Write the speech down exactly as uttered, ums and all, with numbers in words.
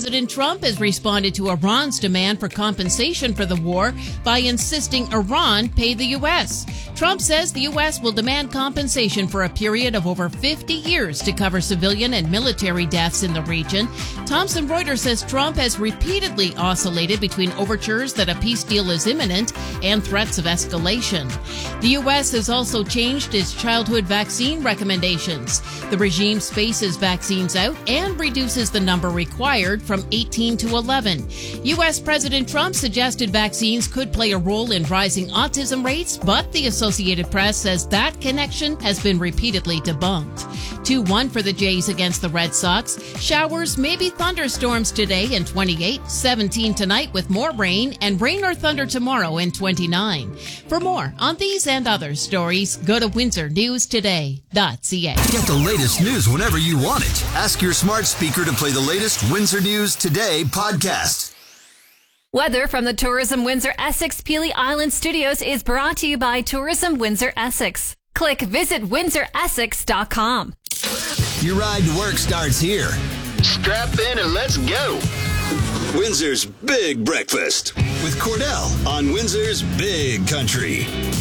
President Trump has responded to Iran's demand for compensation for the war by insisting Iran pay the U S. Trump says the U S will demand compensation for a period of over fifty years to cover civilian and military deaths in the region. Thomson Reuters says Trump has repeatedly oscillated between overtures that a peace deal is imminent and threats of escalation. The U S has also changed its childhood vaccine recommendations. The regime spaces vaccines out and reduces the number required from eighteen to eleven. U S. President Trump suggested vaccines could play a role in rising autism rates, but the Associated Press says that connection has been repeatedly debunked. two one for the Jays against the Red Sox. Showers, maybe thunderstorms today in twenty-eight, seventeen tonight with more rain, and rain or thunder tomorrow in twenty-nine. For more on these and other stories, go to windsor news today dot c a. Get the latest news whenever you want it. Ask your smart speaker to play the latest Windsor News Today podcast. Weather from the Tourism Windsor Essex Peely Island Studios is brought to you by Tourism Windsor Essex. Click visit windsor essex dot com. Your ride to work starts here. Strap in and let's go. Windsor's Big Breakfast with Cordell on Windsor's Big Country.